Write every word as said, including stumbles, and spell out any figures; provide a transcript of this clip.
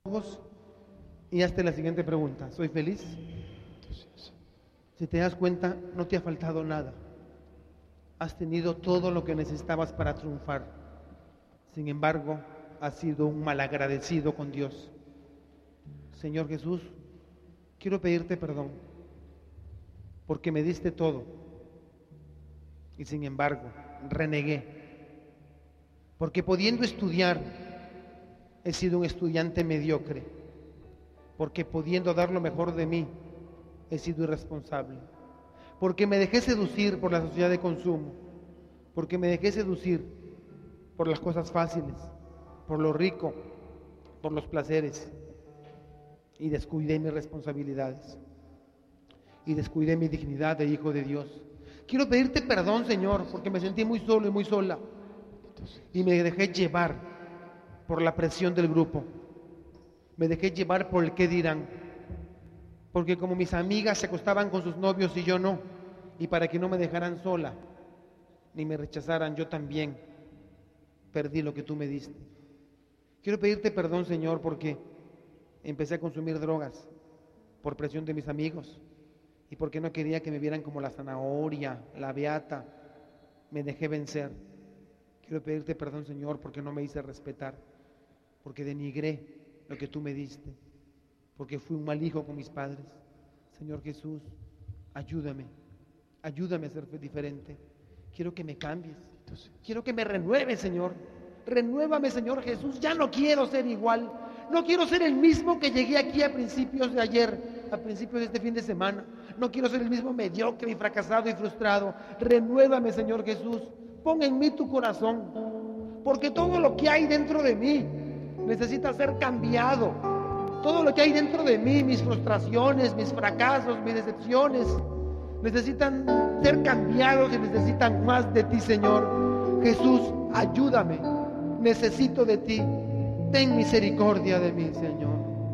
ojos y hazte la siguiente pregunta: ¿soy feliz? Si te das cuenta, no te ha faltado nada. Has tenido todo lo que necesitabas para triunfar. Sin embargo, has sido un malagradecido con Dios. Señor Jesús, quiero pedirte perdón porque me diste todo y sin embargo renegué. Porque pudiendo estudiar, he sido un estudiante mediocre. Porque pudiendo dar lo mejor de mí, he sido irresponsable. Porque me dejé seducir por la sociedad de consumo. Porque me dejé seducir por las cosas fáciles, por lo rico, por los placeres. Y descuidé mis responsabilidades. Y descuidé mi dignidad de hijo de Dios. Quiero pedirte perdón, Señor, porque me sentí muy solo y muy sola. Y me dejé llevar por la presión del grupo. Me dejé llevar por el qué dirán. Porque como mis amigas se acostaban con sus novios y yo no, y para que no me dejaran sola, ni me rechazaran, yo también perdí lo que tú me diste. Quiero pedirte perdón, Señor, porque empecé a consumir drogas por presión de mis amigos y porque no quería que me vieran como la zanahoria, la beata. Me dejé vencer. Quiero pedirte perdón, Señor, porque no me hice respetar, porque denigré lo que tú me diste, porque fui un mal hijo con mis padres. Señor Jesús, ayúdame, ayúdame a ser diferente. Quiero que me cambies, quiero que me renueves, Señor. Renuévame, Señor Jesús. Ya no quiero ser igual, no quiero ser el mismo que llegué aquí a principios de ayer, a principios de este fin de semana. No quiero ser el mismo mediocre y fracasado y frustrado. Renuévame, Señor Jesús. Pon en mí tu corazón, porque todo lo que hay dentro de mí necesita ser cambiado. Todo lo que hay dentro de mí, mis frustraciones, mis fracasos, mis decepciones, necesitan ser cambiados y necesitan más de ti, Señor. Jesús, ayúdame. Necesito de ti. Ten misericordia de mí, Señor.